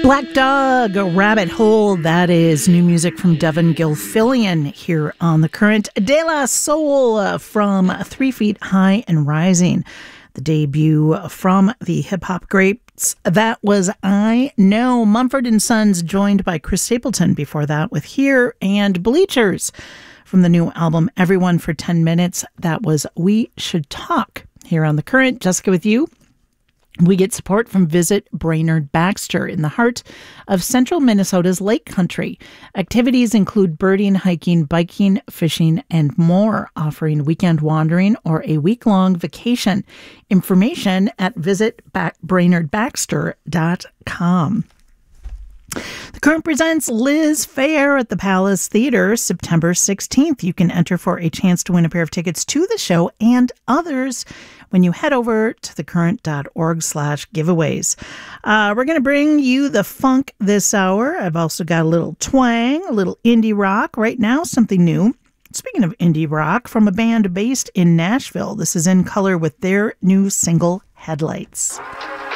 Black Dog, a Rabbit Hole. That is new music from Devin Gilfillian here on The Current. De La Soul from 3 Feet High and Rising. The debut from the hip-hop greats. That was I Know. Mumford & Sons joined by Chris Stapleton before that with Here and Bleachers. From the new album Everyone for 10 Minutes, that was We Should Talk here on The Current. Jessica with you. We get support from Visit Brainerd Baxter in the heart of central Minnesota's lake country. Activities include birding, hiking, biking, fishing, and more, offering weekend wandering or a week-long vacation. Information at visitbrainerdbaxter.com. The Current presents Liz Phair at the Palace Theater September 16th. You can enter for a chance to win a pair of tickets to the show and others when you head over to thecurrent.org/giveaways. We're going to bring you the funk this hour. I've also got a little twang, a little indie rock. Right now, something new. Speaking of indie rock, from a band based in Nashville, this is In Color with their new single, Headlights.